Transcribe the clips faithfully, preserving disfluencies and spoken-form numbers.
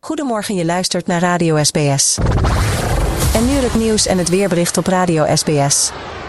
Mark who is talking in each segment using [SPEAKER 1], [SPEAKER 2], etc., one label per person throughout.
[SPEAKER 1] Goedemorgen, je luistert naar Radio S B S. En nu het nieuws en het weerbericht op Radio S B S.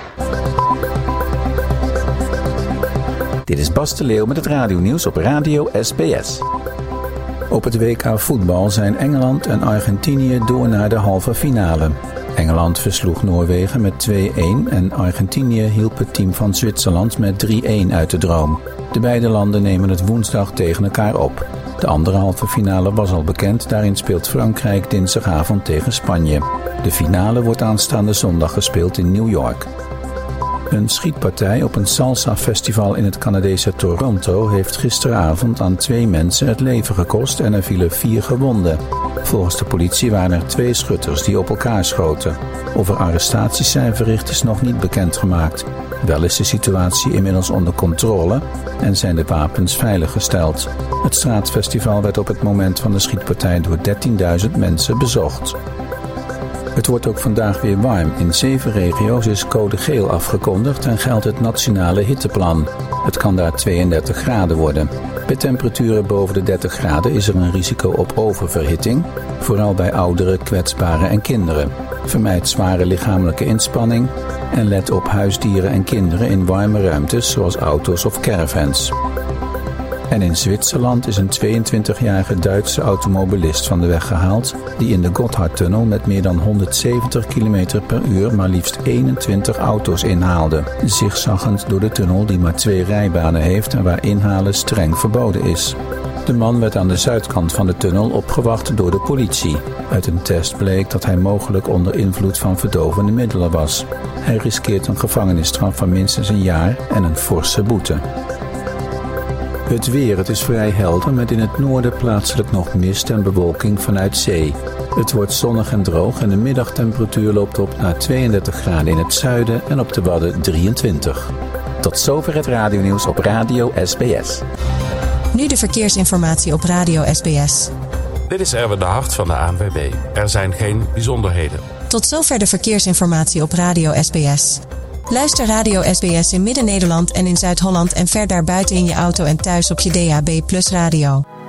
[SPEAKER 2] Dit is Bas de Leeuw met het radionieuws op Radio S B S. Op het W K voetbal zijn Engeland en Argentinië door naar de halve finale. Engeland versloeg Noorwegen met twee-een en Argentinië hielp het team van Zwitserland met drie-een uit de droom. De beide landen nemen het woensdag tegen elkaar op. De andere halve finale was al bekend, daarin speelt Frankrijk dinsdagavond tegen Spanje. De finale wordt aanstaande zondag gespeeld in New York. Een schietpartij op een salsa-festival in het Canadese Toronto heeft gisteravond aan twee mensen het leven gekost en er vielen vier gewonden. Volgens de politie waren er twee schutters die op elkaar schoten. Of er arrestaties zijn verricht is nog niet bekendgemaakt. Wel is de situatie inmiddels onder controle en zijn de wapens veiliggesteld. Het straatfestival werd op het moment van de schietpartij door dertienduizend mensen bezocht. Het wordt ook vandaag weer warm. In zeven regio's is code geel afgekondigd en geldt het nationale hitteplan. Het kan daar tweeëndertig graden worden. Bij temperaturen boven de dertig graden is er een risico op oververhitting, vooral bij ouderen, kwetsbaren en kinderen. Vermijd zware lichamelijke inspanning en let op huisdieren en kinderen in warme ruimtes zoals auto's of caravans. En in Zwitserland is een tweeëntwintigjarige Duitse automobilist van de weg gehaald die in de Gotthardtunnel met meer dan honderdzeventig kilometer per uur maar liefst eenentwintig auto's inhaalde, zigzaggend door de tunnel die maar twee rijbanen heeft en waar inhalen streng verboden is. De man werd aan de zuidkant van de tunnel opgewacht door de politie. Uit een test bleek dat hij mogelijk onder invloed van verdovende middelen was. Hij riskeert een gevangenisstraf van minstens een jaar en een forse boete. Het weer, het is vrij helder met in het noorden plaatselijk nog mist en bewolking vanuit zee. Het wordt zonnig en droog en de middagtemperatuur loopt op naar tweeëndertig graden in het zuiden en op de Wadden drieëntwintig. Tot zover het radionieuws op Radio S B S.
[SPEAKER 1] Nu de verkeersinformatie op Radio S B S.
[SPEAKER 3] Dit is Erwin de Hart van de A N W B. Er zijn geen bijzonderheden.
[SPEAKER 1] Tot zover de verkeersinformatie op Radio S B S. Luister Radio S B S in Midden-Nederland en in Zuid-Holland en ver daarbuiten in je auto en thuis op je D A B plus radio.